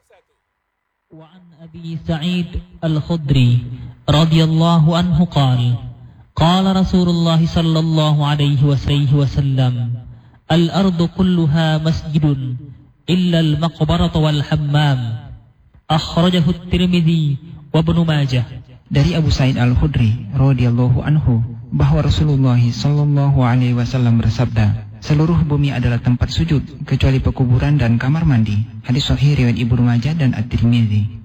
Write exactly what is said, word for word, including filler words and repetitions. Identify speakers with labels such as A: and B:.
A: وعن أبي سعيد الخدري رضي الله عنه قال قال رسول الله صلى الله عليه وسلم الأرض كلها مسجد إلا المقبرة والحمام أخرجه الترمذي وابن ماجه.
B: Dari Abu Sa'id Al-Khudri radhiyallahu anhu bahwa Rasulullah sallallahu alaihi wasallam bersabda, seluruh bumi adalah tempat sujud kecuali pekuburan dan kamar mandi. Hadis sahih riwayat Ibnu Majah dan At-Tirmidzi.